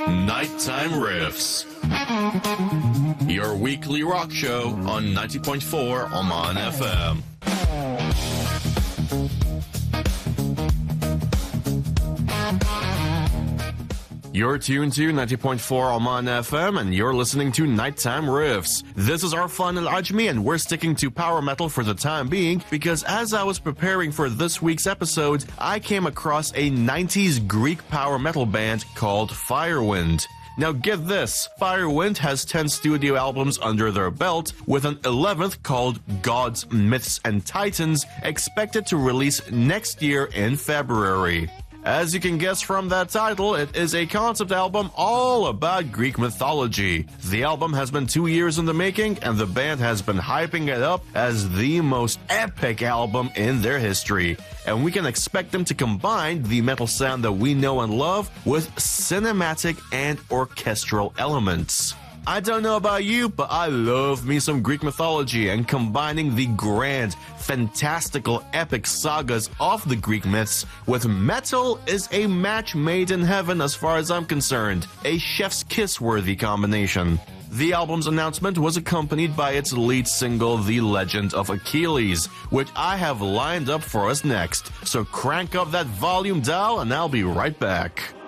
Nighttime Riffs. Your weekly rock show on 90.4 Oman FM. You're tuned to 90.4 Oman FM, and you're listening to Nighttime Riffs. This is Arfan Al-Ajmi, and we're sticking to power metal for the time being, because as I was preparing for this week's episode, I came across a 90s Greek power metal band called Firewind. Now get this, Firewind has 10 studio albums under their belt, with an 11th called Gods, Myths, and Titans expected to release next year in February. As you can guess from that title, it is a concept album all about Greek mythology. The album has been 2 years in the making, and the band has been hyping it up as the most epic album in their history. And we can expect them to combine the metal sound that we know and love with cinematic and orchestral elements. I don't know about you, but I love me some Greek mythology, and combining the grand, fantastical, epic sagas of the Greek myths with metal is a match made in heaven as far as I'm concerned. A chef's kiss-worthy combination. The album's announcement was accompanied by its lead single, The Legend of Achilles, which I have lined up for us next. So crank up that volume dial and I'll be right back.